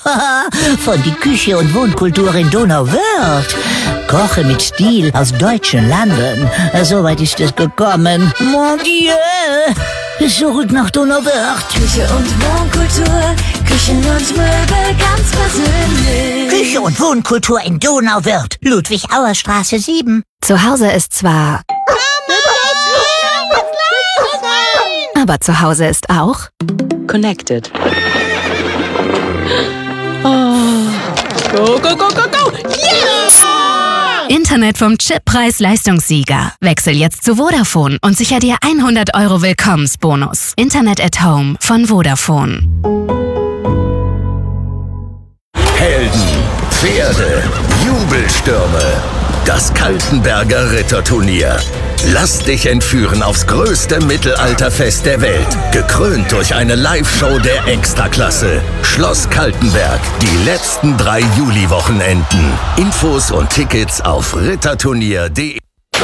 Von die Küche und Wohnkultur in Donauwörth. Koche mit Stil aus deutschen Landen. Soweit ist es gekommen. Mon Dieu! Zurück nach Donauwörth. Küche und Wohnkultur, Küchen und Möbel ganz persönlich. Küche und Wohnkultur in Donauwörth. Ludwig-Auer-Straße 7. Zu Hause ist zwar... Aber zu Hause ist auch... Connected. Oh. Go, go, go, go, go! Yeah! Internet vom Chippreis-Leistungssieger. Wechsel jetzt zu Vodafone und sicher dir 100 € Willkommensbonus. Internet at Home von Vodafone. Helden, Pferde, Jubelstürme. Das Kaltenberger Ritterturnier. Lass dich entführen aufs größte Mittelalterfest der Welt. Gekrönt durch eine Live-Show der Extraklasse. Schloss Kaltenberg. Die letzten 3 Juli-Wochenenden. Infos und Tickets auf ritterturnier.de.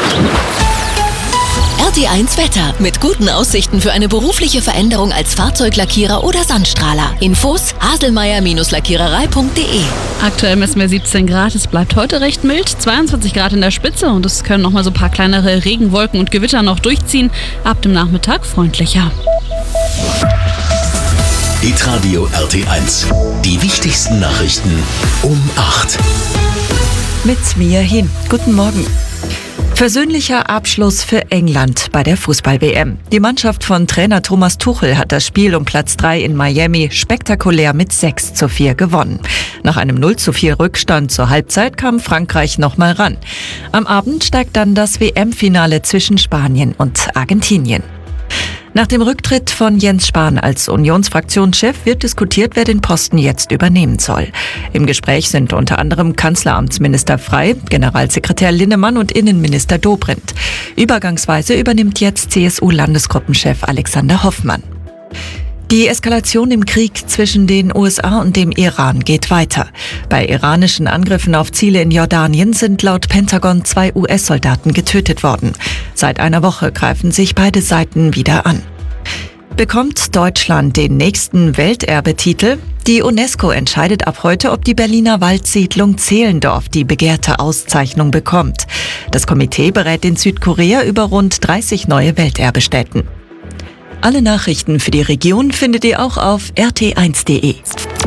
RT1 Wetter. Mit guten Aussichten für eine berufliche Veränderung als Fahrzeuglackierer oder Sandstrahler. Infos haselmeier-lackiererei.de. Aktuell messen wir 17 Grad. Es bleibt heute recht mild. 22 Grad in der Spitze und es können noch mal so ein paar kleinere Regenwolken und Gewitter noch durchziehen. Ab dem Nachmittag freundlicher. Hitradio RT1. Die wichtigsten Nachrichten um 8. Mit mir hin. Guten Morgen. Versöhnlicher Abschluss für England bei der Fußball-WM. Die Mannschaft von Trainer Thomas Tuchel hat das Spiel um Platz 3 in Miami spektakulär mit 6:4 gewonnen. Nach einem 0:4 Rückstand zur Halbzeit kam Frankreich nochmal ran. Am Abend steigt dann das WM-Finale zwischen Spanien und Argentinien. Nach dem Rücktritt von Jens Spahn als Unionsfraktionschef wird diskutiert, wer den Posten jetzt übernehmen soll. Im Gespräch sind unter anderem Kanzleramtsminister Frey, Generalsekretär Linnemann und Innenminister Dobrindt. Übergangsweise übernimmt jetzt CSU-Landesgruppenchef Alexander Hoffmann. Die Eskalation im Krieg zwischen den USA und dem Iran geht weiter. Bei iranischen Angriffen auf Ziele in Jordanien sind laut Pentagon 2 US-Soldaten getötet worden. Seit einer Woche greifen sich beide Seiten wieder an. Bekommt Deutschland den nächsten Welterbetitel? Die UNESCO entscheidet ab heute, ob die Berliner Waldsiedlung Zehlendorf die begehrte Auszeichnung bekommt. Das Komitee berät in Südkorea über rund 30 neue Welterbestätten. Alle Nachrichten für die Region findet ihr auch auf rt1.de.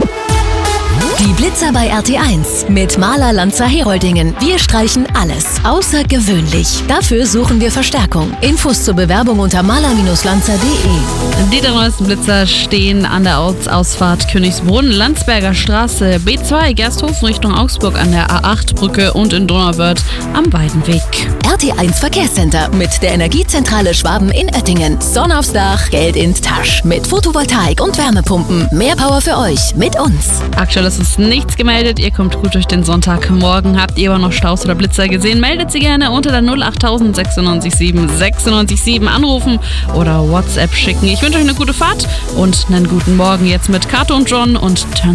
Die Blitzer bei RT1 mit Maler Lanzer Heroldingen. Wir streichen alles außergewöhnlich. Dafür suchen wir Verstärkung. Infos zur Bewerbung unter maler-lanzer.de. Die 3 neuesten Blitzer stehen an der Ortsausfahrt Königsbrunn, Landsberger Straße, B2, Gersthofen Richtung Augsburg an der A8-Brücke und in Donauwörth am Weidenweg. RT1 Verkehrscenter mit der Energiezentrale Schwaben in Oettingen. Sonne aufs Dach, Geld ins Tasch. Mit Photovoltaik und Wärmepumpen. Mehr Power für euch mit uns. Aktuell ist es nichts gemeldet. Ihr kommt gut durch den Sonntag. Morgen habt ihr aber noch Staus oder Blitzer gesehen. Meldet sie gerne unter der 08000 96 967 anrufen oder WhatsApp schicken. Ich wünsche euch eine gute Fahrt und einen guten Morgen jetzt mit Kato und John und Turn